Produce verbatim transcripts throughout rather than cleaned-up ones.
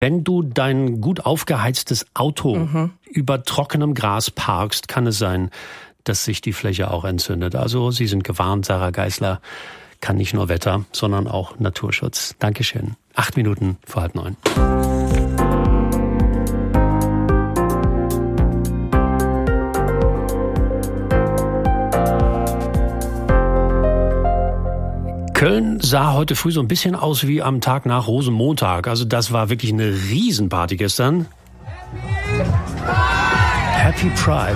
Wenn du dein gut aufgeheiztes Auto mhm. über trockenem Gras parkst, kann es sein, dass sich die Fläche auch entzündet. Also Sie sind gewarnt, Sarah Geisler, kann nicht nur Wetter, sondern auch Naturschutz. Dankeschön. Acht Minuten vor halb neun. Köln sah heute früh so ein bisschen aus wie am Tag nach Rosenmontag. Also das war wirklich eine Riesenparty gestern. Happy Pride.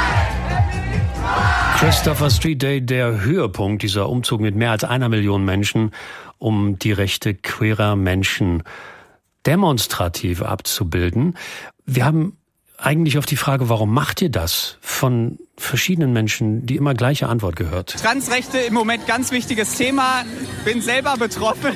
Christopher Street Day, der Höhepunkt, dieser Umzug mit mehr als einer Million Menschen, um die Rechte queerer Menschen demonstrativ abzubilden. Wir haben eigentlich auf die Frage, warum macht ihr das, von verschiedenen Menschen die immer gleiche Antwort gehört. Transrechte im Moment ganz wichtiges Thema, bin selber betroffen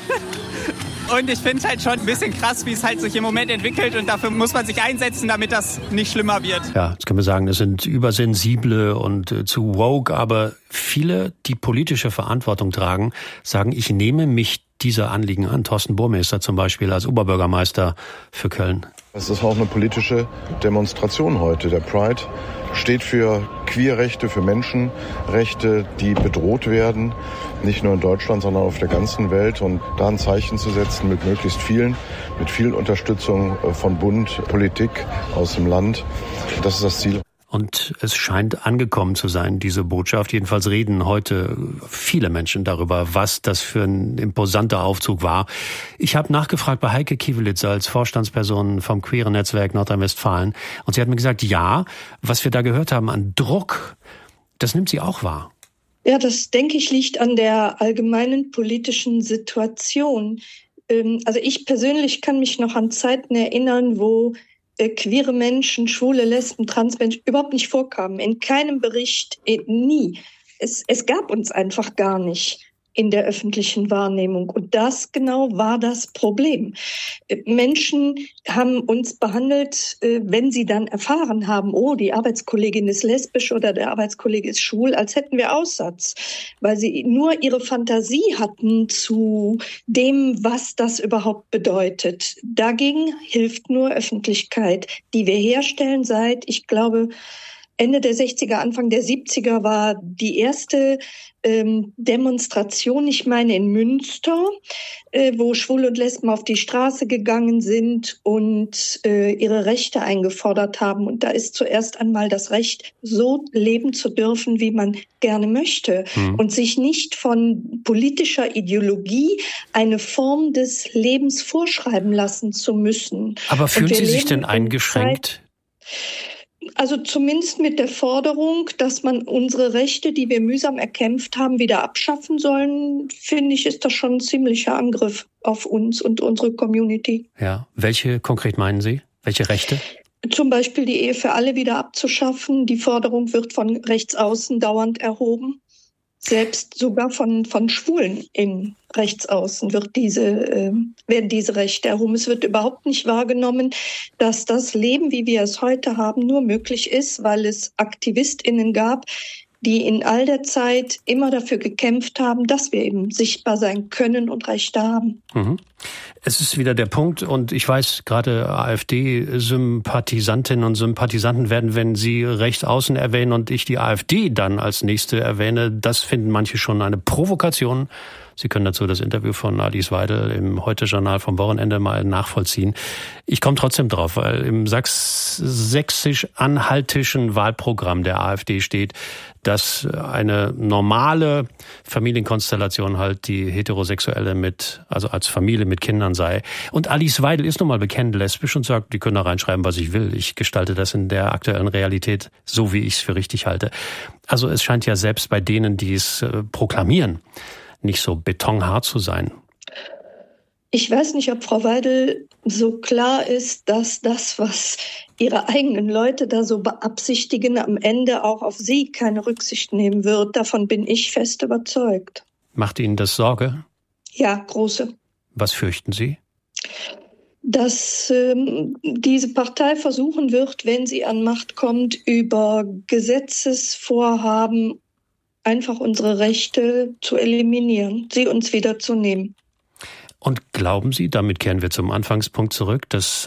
und ich finde es halt schon ein bisschen krass, wie es halt sich im Moment entwickelt und dafür muss man sich einsetzen, damit das nicht schlimmer wird. Ja, jetzt kann man sagen, das sind übersensible und äh, zu woke, aber viele, die politische Verantwortung tragen, sagen, ich nehme mich dieser Anliegen an. Thorsten Burmeister zum Beispiel als Oberbürgermeister für Köln. Es ist auch eine politische Demonstration heute. Der Pride steht für Queerrechte, für Menschenrechte, die bedroht werden. Nicht nur in Deutschland, sondern auf der ganzen Welt. Und da ein Zeichen zu setzen mit möglichst vielen, mit viel Unterstützung von Bund, Politik aus dem Land. Das ist das Ziel. Und es scheint angekommen zu sein, diese Botschaft. Jedenfalls reden heute viele Menschen darüber, was das für ein imposanter Aufzug war. Ich habe nachgefragt bei Heike Kiewelitz als Vorstandsperson vom Queeren Netzwerk Nordrhein-Westfalen. Und sie hat mir gesagt, ja, was wir da gehört haben an Druck, das nimmt sie auch wahr. Ja, das, denke ich, liegt an der allgemeinen politischen Situation. Also ich persönlich kann mich noch an Zeiten erinnern, wo queere Menschen, schwule, Lesben, Transmenschen überhaupt nicht vorkamen. In keinem Bericht, nie. Es, es gab uns einfach gar nicht in der öffentlichen Wahrnehmung. Und das genau war das Problem. Menschen haben uns behandelt, wenn sie dann erfahren haben, oh, die Arbeitskollegin ist lesbisch oder der Arbeitskollege ist schwul, als hätten wir Aussatz, weil sie nur ihre Fantasie hatten zu dem, was das überhaupt bedeutet. Dagegen hilft nur Öffentlichkeit, die wir herstellen seit, ich glaube, Ende der sechziger, Anfang der siebziger war die erste ähm, Demonstration, ich meine in Münster, äh, wo Schwule und Lesben auf die Straße gegangen sind und äh, ihre Rechte eingefordert haben. Und da ist zuerst einmal das Recht, so leben zu dürfen, wie man gerne möchte. Mhm. Und sich nicht von politischer Ideologie eine Form des Lebens vorschreiben lassen zu müssen. Aber fühlen Sie sich denn eingeschränkt? Also zumindest mit der Forderung, dass man unsere Rechte, die wir mühsam erkämpft haben, wieder abschaffen sollen, finde ich, ist das schon ein ziemlicher Angriff auf uns und unsere Community. Ja, welche konkret meinen Sie? Welche Rechte? Zum Beispiel die Ehe für alle wieder abzuschaffen. Die Forderung wird von Rechtsaußen dauernd erhoben. Selbst sogar von, von Schwulen in Rechtsaußen wird diese, äh, werden diese Rechte erhoben. Es wird überhaupt nicht wahrgenommen, dass das Leben, wie wir es heute haben, nur möglich ist, weil es AktivistInnen gab, die in all der Zeit immer dafür gekämpft haben, dass wir eben sichtbar sein können und Rechte haben. Mhm. Es ist wieder der Punkt, und ich weiß, gerade AfD-Sympathisantinnen und Sympathisanten werden, wenn Sie Rechtsaußen erwähnen und ich die AfD dann als nächste erwähne, das finden manche schon eine Provokation. Sie können dazu das Interview von Alice Weidel im Heute-Journal vom Wochenende mal nachvollziehen. Ich komme trotzdem drauf, weil im Sachs- sächsisch-anhaltischen Wahlprogramm der AfD steht, dass eine normale Familienkonstellation halt die heterosexuelle mit, also als Familie mit Kindern sei. Und Alice Weidel ist nun mal bekennend lesbisch und sagt, die können da reinschreiben, was ich will. Ich gestalte das in der aktuellen Realität so, wie ich es für richtig halte. Also es scheint ja selbst bei denen, die es äh, proklamieren, nicht so betonhart zu sein. Ich weiß nicht, ob Frau Weidel so klar ist, dass das, was ihre eigenen Leute da so beabsichtigen, am Ende auch auf sie keine Rücksicht nehmen wird. Davon bin ich fest überzeugt. Macht Ihnen das Sorge? Ja, große. Was fürchten Sie? Dass ähm, diese Partei versuchen wird, wenn sie an Macht kommt, über Gesetzesvorhaben einfach unsere Rechte zu eliminieren, sie uns wieder zu nehmen. Und glauben Sie, damit kehren wir zum Anfangspunkt zurück, dass